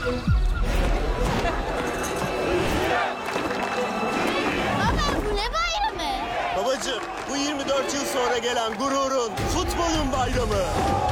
Baba bu ne bayramı? Babacığım, bu 24 yıl sonra gelen gururun, futbolun bayramı.